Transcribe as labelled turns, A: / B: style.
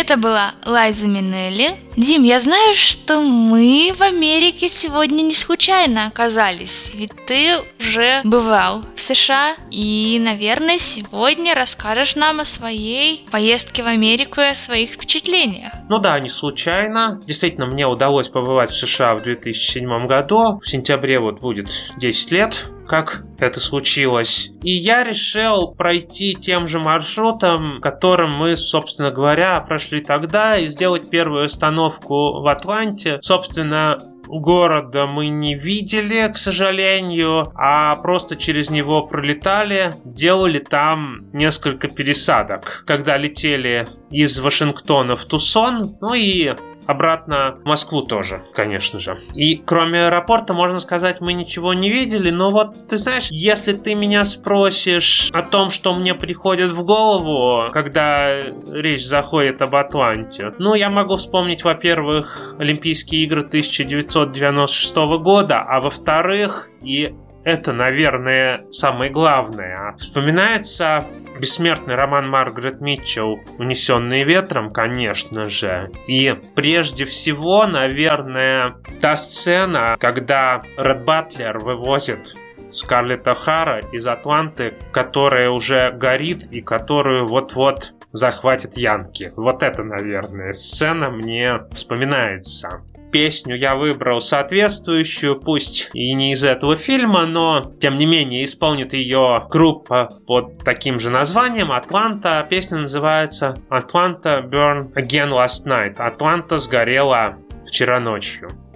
A: Это была Лайза Минелли. Дим, я знаю, что мы в Америке сегодня не случайно оказались, ведь ты уже бывал в США и, наверное, сегодня расскажешь нам о своей поездке в Америку и о своих впечатлениях.
B: Ну да, не случайно. Действительно, мне удалось побывать в США в 2007 году. В сентябре вот будет 10 лет, как это случилось. И я решил пройти тем же маршрутом, которым мы, собственно говоря, прошли тогда, и сделать первую остановку в Атланте. Собственно, города мы не видели, к сожалению, а просто через него пролетали, делали там несколько пересадок, когда летели из Вашингтона в Тусон, ну и обратно в Москву тоже, конечно же. И кроме аэропорта, можно сказать, мы ничего не видели. Но вот, ты знаешь, если ты меня спросишь о том, что мне приходит в голову, когда речь заходит об Атланте, ну, я могу вспомнить, во-первых, Олимпийские игры 1996 года, а во-вторых, и это, наверное, самое главное, вспоминается бессмертный роман Маргарет Митчелл «Унесенные ветром», конечно же. И прежде всего, наверное, та сцена, когда Ред Батлер вывозит Скарлетт О'Хара из Атланты, которая уже горит и которую вот-вот захватят янки. Вот это, наверное, сцена мне вспоминается. Песню я выбрал соответствующую, пусть и не из этого фильма, но, тем не менее, исполнит ее группа под таким же названием «Атланта». Песня называется «Atlanta Burned Again Last Night». «Атланта сгорела вчера ночью».